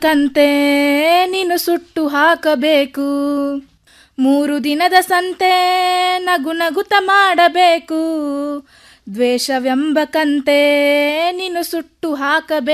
ಕಂತೆ ನೀನು ಸುಟ್ಟು ಹಾಕಬೇಕು. 3 ದಿನದ ಸಂತೆ ನಗು ನಗುತ ಮಾಡಬೇಕು. ದ್ವೇಷವೆಂಬ ಕಂತೆ ನೀನು ಸುಟ್ಟು ಹಾಕಬೇಕು.